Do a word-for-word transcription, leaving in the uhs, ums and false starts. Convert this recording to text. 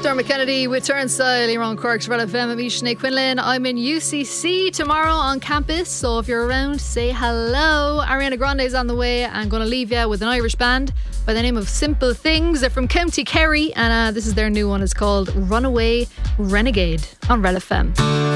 Dermot Kennedy with Turnstile, you're on Cork's Red F M. I'm Sinead Quinlan. I'm in U C C tomorrow on campus, so if you're around, say hello. Ariana Grande's on the way. I'm going to leave you with an Irish band by the name of Simple Things. They're from County Kerry, and uh, this is their new one. It's called Runaway Renegade on Red F M.